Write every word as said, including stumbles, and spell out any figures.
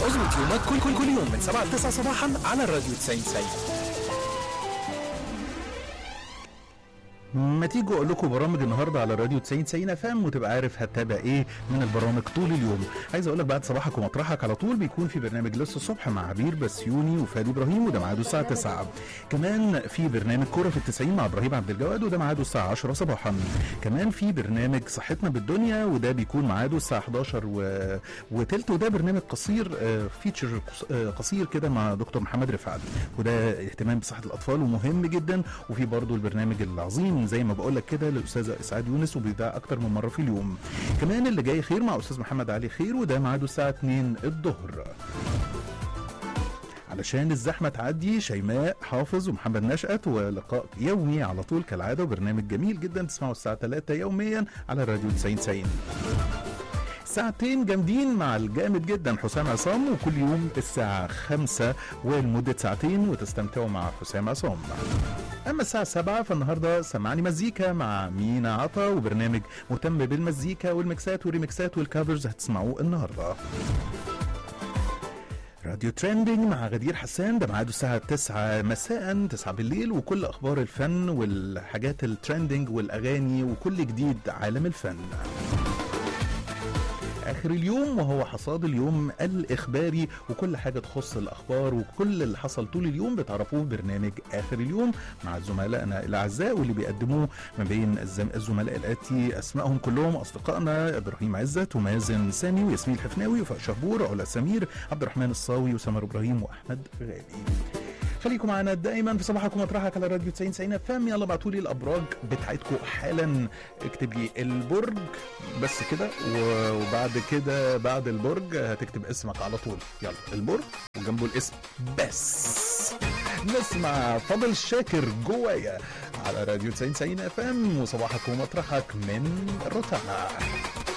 اظبط يومك كل كل كل يوم من سبعة ل تسعة صباحا على الراديو تسعين تسعين. ما تيجوا اقول لكم برامج النهارده على الراديو تسعين تسعين اف ام وتبقى عارف هتتابع ايه من البرامج طول اليوم. عايز اقول لك بعد صباحك ومطرحك على طول بيكون في برنامج لسه الصبح مع عبير بسيوني وفادي ابراهيم وده ميعاده الساعه تسعة. كمان في برنامج كوره في التسعين مع ابراهيم عبد الجواد وده ميعاده الساعه عشرة صباحا. كمان في برنامج صحتنا بالدنيا وده بيكون ميعاده الساعه حداشر و... وتلت وده برنامج قصير آه فيتشر آه قصير كده مع دكتور محمد رفعت وده اهتمام بصحه الاطفال ومهم جدا. وفي برضه البرنامج العظيم زي ما بقول لك كده للاستاذه اسعاد يونس وبيذاع اكتر من مره في اليوم. كمان اللي جاي خير مع استاذ محمد علي خير وده ميعاده الساعه اتنين الظهر. علشان الزحمه تعدي شيماء حافظ ومحمد نشأت ولقاء يومي على طول كالعاده وبرنامج جميل جدا تسمعه الساعه تلاتة يوميا على الراديو تسعين تسعين. ساعتين جامدين مع الجامد جدا حسام عصام وكل يوم الساعة خمسة ولمدة ساعتين وتستمتعوا مع حسام عصام. أما الساعة سبعة فالنهاردة سمعني مزيكا مع مينا عطا وبرنامج مهتم بالمزيكا والمكسات والريمكسات والكافرز هتسمعوه النهاردة. راديو تريندينج مع غدير حسان ده ميعاده الساعة تسعة مساء تسعة بالليل وكل أخبار الفن والحاجات التريندينج والأغاني وكل جديد عالم الفن. آخر اليوم وهو حصاد اليوم الإخباري وكل حاجة تخص الأخبار وكل اللي حصل طول اليوم بتعرفوه في برنامج آخر اليوم مع زملائنا الأعزاء واللي بيقدموه ما بين الزملاء الآتي أسمائهم كلهم أصدقائنا إبراهيم عزت ومازن سامي وياسمين الحفناوي وفاء شهبور علا سمير عبد الرحمن الصاوي وسمر إبراهيم وأحمد غالي. خليكم معنا دايما في صباحكم ومطرحك على الراديو تسعين تسعين اف ام. يلا ابعتوا لي الابراج بتاعتكم حالا. اكتب لي البرج بس كده وبعد كده بعد البرج هتكتب اسمك على طول. يلا البرج وجنبه الاسم بس. نسمع فضل شاكر جوايا على راديو تسعين تسعين اف ام وصباحك ومطرحك من روتانا.